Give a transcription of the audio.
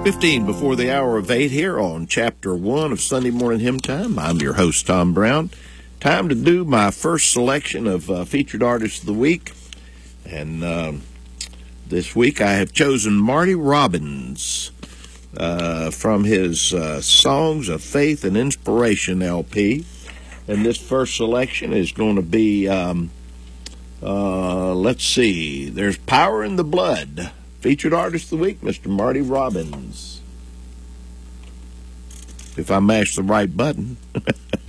15 before the hour of 8 here on Chapter 1 of Sunday Morning Hymn Time. I'm your host, Tom Brown. Time to do my first selection of Featured Artists of the Week. And this week I have chosen Marty Robbins from his Songs of Faith and Inspiration LP. And this first selection is going to be, let's see, There's Power in the Blood. Featured Artist of the Week, Mr. Marty Robbins. If I mash the right button.